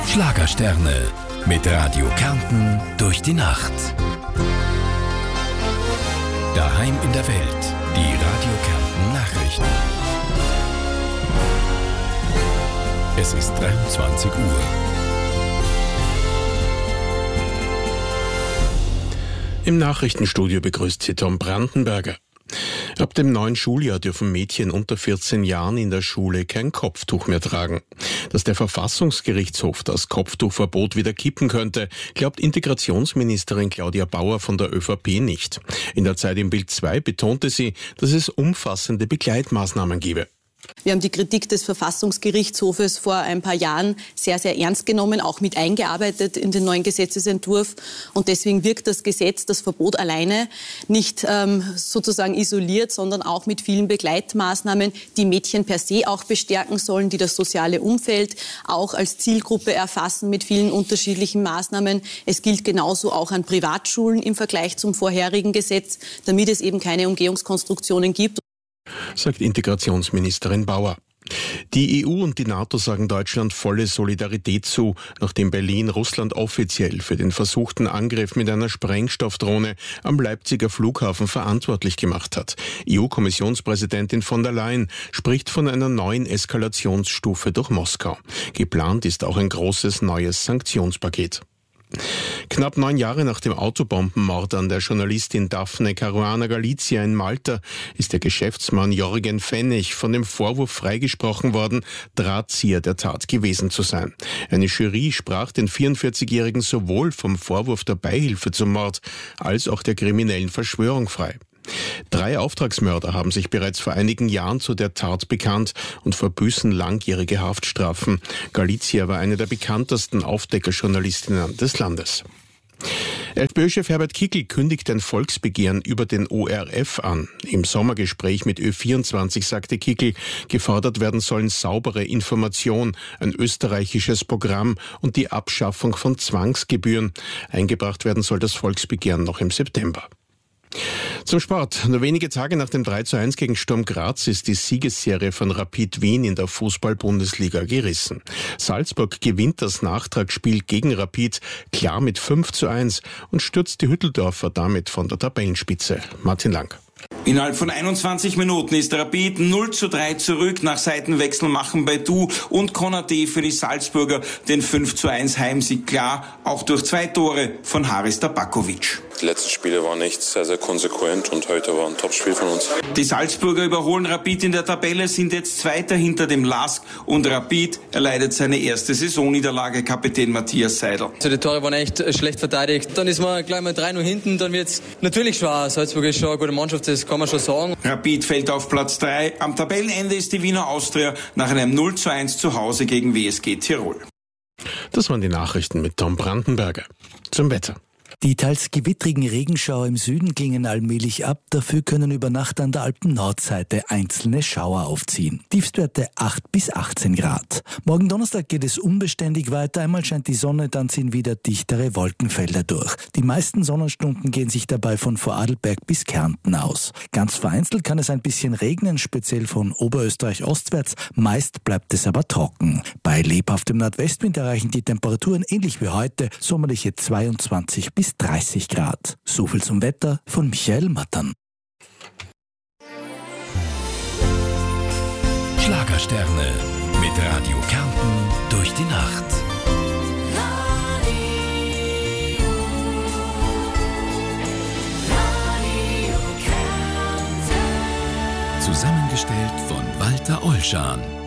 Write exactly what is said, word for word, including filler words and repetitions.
Schlagersterne mit Radio Kärnten durch die Nacht. Daheim in der Welt, die Radio Kärnten Nachrichten. Es ist dreiundzwanzig Uhr. Im Nachrichtenstudio begrüßt Sie Tom Brandenberger. Ab dem neuen Schuljahr dürfen Mädchen unter vierzehn Jahren in der Schule kein Kopftuch mehr tragen. Dass der Verfassungsgerichtshof das Kopftuchverbot wieder kippen könnte, glaubt Integrationsministerin Claudia Bauer von der ÖVP nicht. In der Zeit im Bild zwei betonte sie, dass es umfassende Begleitmaßnahmen gebe. Wir haben die Kritik des Verfassungsgerichtshofes vor ein paar Jahren sehr, sehr ernst genommen, auch mit eingearbeitet in den neuen Gesetzesentwurf. Und deswegen wirkt das Gesetz, das Verbot alleine, nicht ähm, sozusagen isoliert, sondern auch mit vielen Begleitmaßnahmen, die Mädchen per se auch bestärken sollen, die das soziale Umfeld auch als Zielgruppe erfassen mit vielen unterschiedlichen Maßnahmen. Es gilt genauso auch an Privatschulen im Vergleich zum vorherigen Gesetz, damit es eben keine Umgehungskonstruktionen gibt, sagt Integrationsministerin Bauer. Die E U und die NATO sagen Deutschland volle Solidarität zu, nachdem Berlin Russland offiziell für den versuchten Angriff mit einer Sprengstoffdrohne am Leipziger Flughafen verantwortlich gemacht hat. E U-Kommissionspräsidentin von der Leyen spricht von einer neuen Eskalationsstufe durch Moskau. Geplant ist auch ein großes neues Sanktionspaket. Knapp neun Jahre nach dem Autobombenmord an der Journalistin Daphne Caruana Galizia in Malta ist der Geschäftsmann Jorgen Pfennig von dem Vorwurf freigesprochen worden, Drahtzieher der Tat gewesen zu sein. Eine Jury sprach den vierundvierzigjährigen sowohl vom Vorwurf der Beihilfe zum Mord als auch der kriminellen Verschwörung frei. Drei Auftragsmörder haben sich bereits vor einigen Jahren zu der Tat bekannt und verbüßen langjährige Haftstrafen. Galizia war eine der bekanntesten Aufdeckerjournalistinnen des Landes. FPÖ-Chef Herbert Kickl kündigt ein Volksbegehren über den O R F an. Im Sommergespräch mit Ö vierundzwanzig sagte Kickl, gefordert werden sollen saubere Information, ein österreichisches Programm und die Abschaffung von Zwangsgebühren. Eingebracht werden soll das Volksbegehren noch im September. Zum Sport. Nur wenige Tage nach dem drei zu eins gegen Sturm Graz ist die Siegesserie von Rapid Wien in der Fußball-Bundesliga gerissen. Salzburg gewinnt das Nachtragsspiel gegen Rapid klar mit fünf zu eins und stürzt die Hütteldorfer damit von der Tabellenspitze. Martin Lang. Innerhalb von einundzwanzig Minuten ist Rapid null zu drei zurück. Nach Seitenwechsel machen Baidu und Konaté für die Salzburger den fünf zu eins Heimsieg klar, auch durch zwei Tore von Haris Tabakovic. Die letzten Spiele waren echt sehr, sehr konsequent und heute war ein Topspiel von uns. Die Salzburger überholen Rapid in der Tabelle, sind jetzt Zweiter hinter dem Lask und Rapid erleidet seine erste Saisonniederlage, Kapitän Matthias Seidel. Also die Tore waren echt schlecht verteidigt. Dann ist man gleich mal drei null hinten, dann wird's natürlich schwer. Salzburg ist schon eine gute Mannschaft, das kann man schon sagen. Rapid fällt auf Platz drei. Am Tabellenende ist die Wiener Austria nach einem null zu eins zu Hause gegen W S G Tirol. Das waren die Nachrichten mit Tom Brandenberger. Zum Wetter. Die teils gewittrigen Regenschauer im Süden klingen allmählich ab, dafür können über Nacht an der Alpen-Nordseite einzelne Schauer aufziehen. Tiefstwerte acht bis achtzehn Grad. Morgen Donnerstag geht es unbeständig weiter, einmal scheint die Sonne, dann ziehen wieder dichtere Wolkenfelder durch. Die meisten Sonnenstunden gehen sich dabei von Vorarlberg bis Kärnten aus. Ganz vereinzelt kann es ein bisschen regnen, speziell von Oberösterreich ostwärts, meist bleibt es aber trocken. Bei lebhaftem Nordwestwind erreichen die Temperaturen ähnlich wie heute sommerliche zweiundzwanzig bis dreißig Grad. So viel zum Wetter von Michael Mattern. Schlagersterne mit Radio Kärnten durch die Nacht. Radio, Radio Kärnten. Zusammengestellt von Walter Olschan.